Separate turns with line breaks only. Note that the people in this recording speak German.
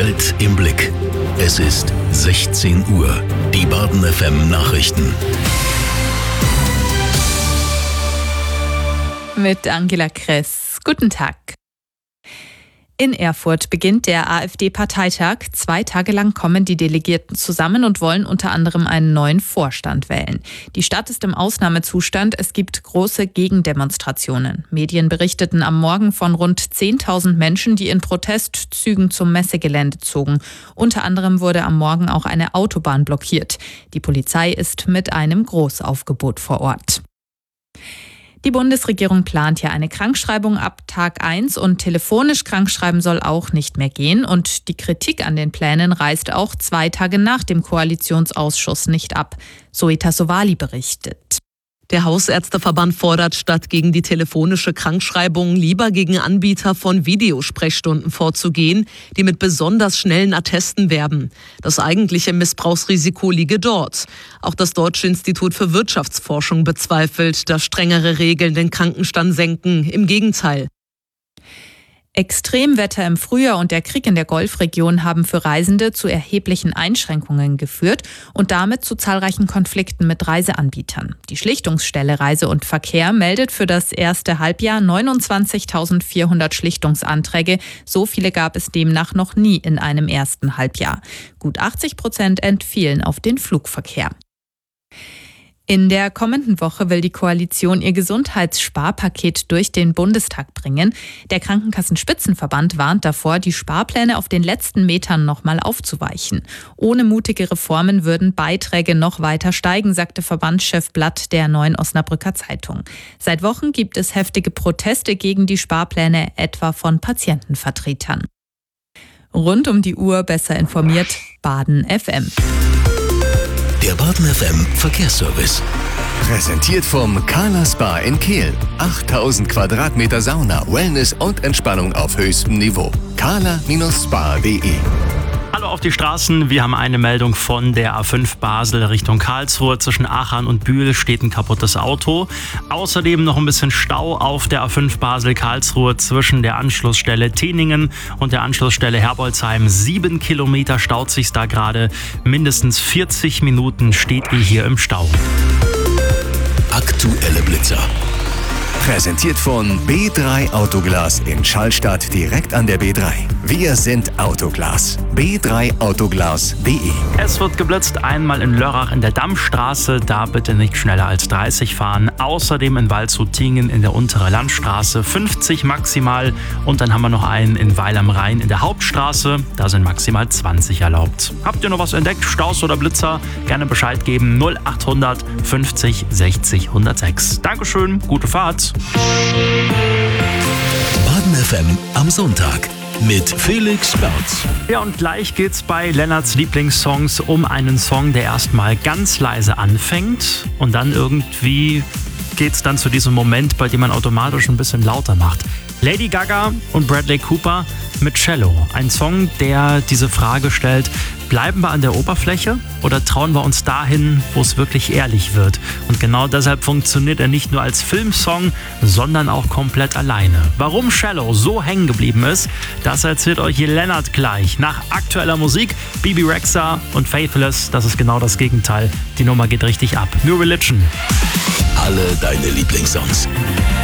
Welt im Blick. Es ist 16 Uhr. Die Baden FM Nachrichten.
Mit Angela Kress. Guten Tag. In Erfurt beginnt der AfD-Parteitag. 2 Tage lang kommen die Delegierten zusammen und wollen unter anderem einen neuen Vorstand wählen. Die Stadt ist im Ausnahmezustand. Es gibt große Gegendemonstrationen. Medien berichteten am Morgen von rund 10.000 Menschen, die in Protestzügen zum Messegelände zogen. Unter anderem wurde am Morgen auch eine Autobahn blockiert. Die Polizei ist mit einem Großaufgebot vor Ort. Die Bundesregierung plant ja eine Krankschreibung ab Tag 1 und telefonisch krankschreiben soll auch nicht mehr gehen. Und die Kritik an den Plänen reißt auch 2 Tage nach dem Koalitionsausschuss nicht ab. Zoe Tassovali berichtet.
Der Hausärzteverband fordert, statt gegen die telefonische Krankschreibung lieber gegen Anbieter von Videosprechstunden vorzugehen, die mit besonders schnellen Attesten werben. Das eigentliche Missbrauchsrisiko liege dort. Auch das Deutsche Institut für Wirtschaftsforschung bezweifelt, dass strengere Regeln den Krankenstand senken. Im Gegenteil.
Extremwetter im Frühjahr und der Krieg in der Golfregion haben für Reisende zu erheblichen Einschränkungen geführt und damit zu zahlreichen Konflikten mit Reiseanbietern. Die Schlichtungsstelle Reise und Verkehr meldet für das erste Halbjahr 29.400 Schlichtungsanträge. So viele gab es demnach noch nie in einem ersten Halbjahr. Gut 80% entfielen auf den Flugverkehr. In der kommenden Woche will die Koalition ihr Gesundheitssparpaket durch den Bundestag bringen. Der Krankenkassenspitzenverband warnt davor, die Sparpläne auf den letzten Metern nochmal aufzuweichen. Ohne mutige Reformen würden Beiträge noch weiter steigen, sagte Verbandschef Blatt der Neuen Osnabrücker Zeitung. Seit Wochen gibt es heftige Proteste gegen die Sparpläne, etwa von Patientenvertretern. Rund um die Uhr besser informiert, Baden FM.
Der Baden FM Verkehrsservice. Präsentiert vom Carla Spa in Kehl. 8000 Quadratmeter Sauna, Wellness und Entspannung auf höchstem Niveau. carla-spa.de.
Hallo auf die Straßen. Wir haben eine Meldung von der A5 Basel Richtung Karlsruhe. Zwischen Aachen und Bühl steht ein kaputtes Auto. Außerdem noch ein bisschen Stau auf der A5 Basel Karlsruhe zwischen der Anschlussstelle Teningen und der Anschlussstelle Herbolzheim. 7 Kilometer staut sich da gerade. Mindestens 40 Minuten steht ihr hier im Stau.
Aktuelle Blitzer. Präsentiert von B3 Autoglas in Schallstadt direkt an der B3. Wir sind Autoglas. b3autoglas.de.
Es wird geblitzt, einmal in Lörrach in der Dammstraße, da bitte nicht schneller als 30 fahren. Außerdem in Waldshut-Tiengen in der Untere Landstraße 50 maximal. Und dann haben wir noch einen in Weil am Rhein in der Hauptstraße, da sind maximal 20 erlaubt. Habt ihr noch was entdeckt, Staus oder Blitzer? Gerne Bescheid geben, 0800 50 60 106. Dankeschön, gute Fahrt.
Baden FM am Sonntag mit Felix Berz.
Ja, und gleich geht's bei Lennarts Lieblingssongs um einen Song, der erstmal ganz leise anfängt und dann irgendwie geht's dann zu diesem Moment, bei dem man automatisch ein bisschen lauter macht. Lady Gaga und Bradley Cooper mit Cello. Ein Song, der diese Frage stellt: Bleiben wir an der Oberfläche oder trauen wir uns dahin, wo es wirklich ehrlich wird? Und genau deshalb funktioniert er nicht nur als Filmsong, sondern auch komplett alleine. Warum Cello so hängen geblieben ist, das erzählt euch hier Lennart gleich. Nach aktueller Musik, Bibi Rexha und Faithless, das ist genau das Gegenteil. Die Nummer geht richtig ab. New Religion.
Alle deine Lieblingssongs.